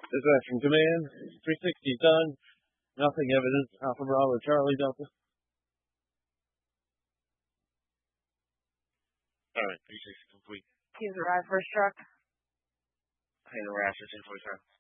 Dispatch from command. 360 done. Nothing evidence. Alpha Bravo Charlie Delta. Alright, 360 complete. He's arrived first truck. Hey, the Raptor 1045.